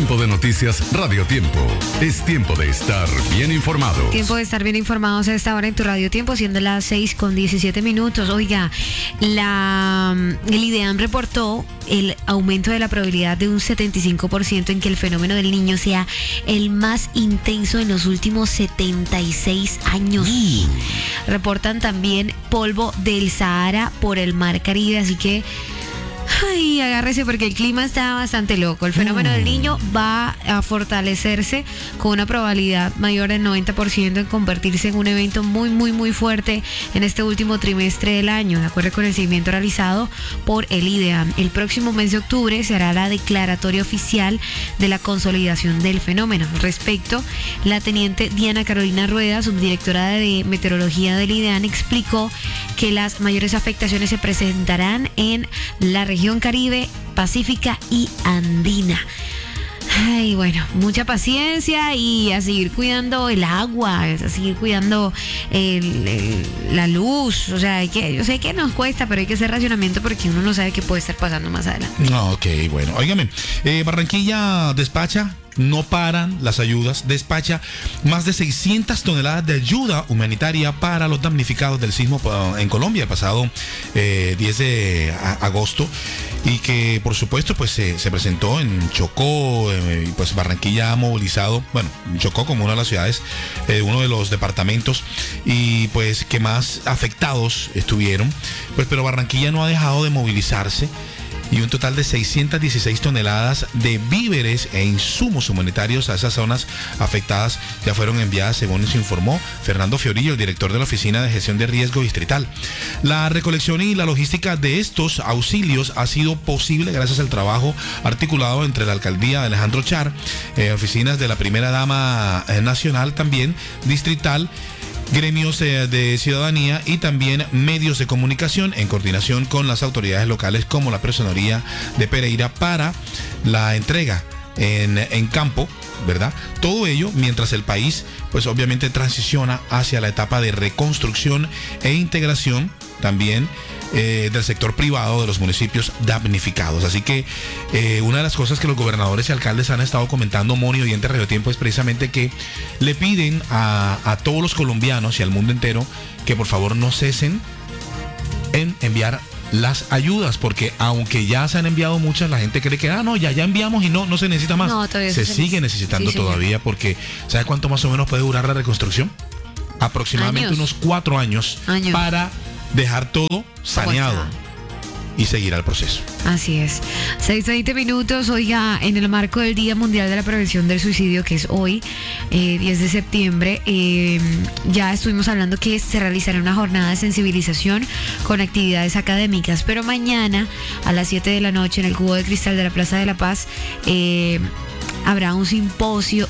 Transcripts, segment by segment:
Tiempo de noticias, Radio Tiempo. Es tiempo de estar bien informados. Tiempo de estar bien informados a esta hora en tu Radio Tiempo, siendo las 6:17. Oiga, el IDEAM reportó el aumento de la probabilidad de un 75% en que el fenómeno del Niño sea el más intenso en los últimos 76 años. Reportan también polvo del Sahara por el Mar Caribe, así que agárrese porque el clima está bastante loco. El fenómeno del Niño va a fortalecerse con una probabilidad mayor del 90% en convertirse en un evento muy, muy, muy fuerte en este último trimestre del año, de acuerdo con el seguimiento realizado por el IDEAM. El próximo mes de octubre se hará la declaratoria oficial de la consolidación del fenómeno. Al respecto, la teniente Diana Carolina Rueda, subdirectora de meteorología del IDEAM, explicó que las mayores afectaciones se presentarán en la región Caribe, Pacífica y Andina. Bueno, mucha paciencia y a seguir cuidando el agua, a seguir cuidando la luz. O sea, yo sé que nos cuesta, pero hay que hacer racionamiento porque uno no sabe qué puede estar pasando más adelante. Ok, bueno, óigame, Barranquilla despacha. No paran las ayudas, despacha más de 600 toneladas de ayuda humanitaria para los damnificados del sismo en Colombia el pasado 10 de agosto, y que por supuesto pues se presentó en Chocó. Pues Barranquilla ha movilizado, bueno, Chocó como una de las ciudades, uno de los departamentos y pues que más afectados estuvieron, pues pero Barranquilla no ha dejado de movilizarse. Y un total de 616 toneladas de víveres e insumos humanitarios a esas zonas afectadas ya fueron enviadas, según se informó Fernando Fiorillo, el director de la Oficina de Gestión de Riesgo Distrital. La recolección y la logística de estos auxilios ha sido posible gracias al trabajo articulado entre la alcaldía de Alejandro Char, oficinas de la primera dama nacional, también distrital, gremios de ciudadanía y también medios de comunicación en coordinación con las autoridades locales como la Personería de Pereira para la entrega en campo, ¿verdad? Todo ello mientras el país pues obviamente transiciona hacia la etapa de reconstrucción e integración también del sector privado de los municipios damnificados. Así que una de las cosas que los gobernadores y alcaldes han estado comentando, Moni, oyente Radio Tiempo, es precisamente que le piden a todos los colombianos y al mundo entero que por favor no cesen en enviar las ayudas, porque aunque ya se han enviado muchas, la gente cree que ya enviamos y no se necesita más. No, se sigue necesitando todavía, porque ¿sabe cuánto más o menos puede durar la reconstrucción? Aproximadamente unos 4 años para dejar todo saneado y seguir al proceso. Así es. 6:20. Oiga, en el marco del Día Mundial de la Prevención del Suicidio, que es hoy, 10 de septiembre, ya estuvimos hablando que se realizará una jornada de sensibilización con actividades académicas, pero mañana a las 7 de la noche en el Cubo de Cristal de la Plaza de la Paz habrá un simposio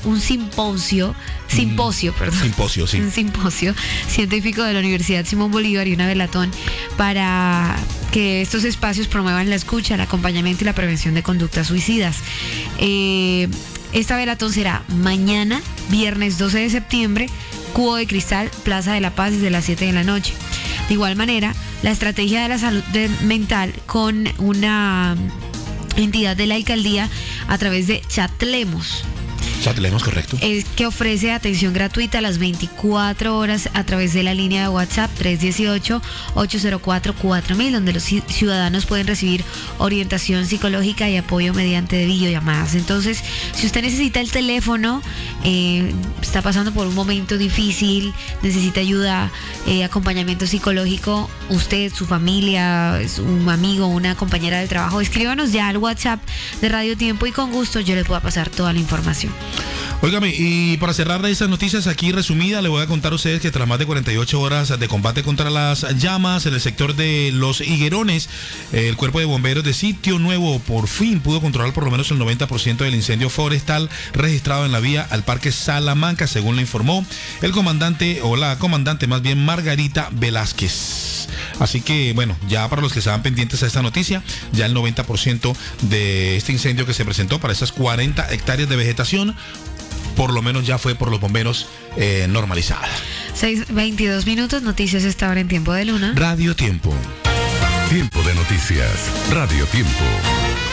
científico de la Universidad Simón Bolívar y una velatón para que estos espacios promuevan la escucha, el acompañamiento y la prevención de conductas suicidas. Esta velatón será mañana, viernes 12 de septiembre, Cubo de Cristal, Plaza de la Paz, desde las 7 de la noche. De igual manera, la estrategia de la salud mental con una entidad de la alcaldía a través de Chatlemos. Chatlemos, correcto. Es que ofrece atención gratuita a las 24 horas a través de la línea de WhatsApp 318-804-4000, donde los ciudadanos pueden recibir orientación psicológica y apoyo mediante videollamadas. Entonces, si usted necesita el teléfono, está pasando por un momento difícil, necesita ayuda, acompañamiento psicológico, usted, su familia, un amigo, una compañera de trabajo, escríbanos ya al WhatsApp de Radio Tiempo y con gusto yo le puedo pasar toda la información. Óigame, y para cerrar esas noticias aquí resumida, le voy a contar a ustedes que tras más de 48 horas de combate contra las llamas en el sector de Los Higuerones, el cuerpo de bomberos de Sitio Nuevo por fin pudo controlar por lo menos el 90% del incendio forestal registrado en la vía al Parque Salamanca, según le informó el comandante, o la comandante más bien, Margarita Velázquez. Así que, bueno, ya para los que estaban pendientes a esta noticia, ya el 90% de este incendio que se presentó para esas 40 hectáreas de vegetación, por lo menos ya fue por los bomberos normalizada. 6:22, noticias esta hora en Tiempo de Luna. Radio Tiempo. Tiempo de noticias, Radio Tiempo.